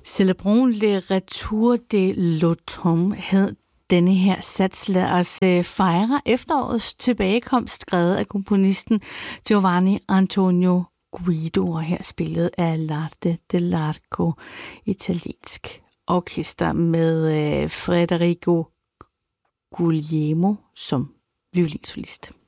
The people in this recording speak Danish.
Celebrons le retour de l'automne hed denne her sats. Lad os fejre efterårets tilbagekomst, skrevet af komponisten Giovanni Antonio Guido, og her spillet af l'Arte dell'Arco, italiensk orkester med Federico Guglielmo som violinsolist.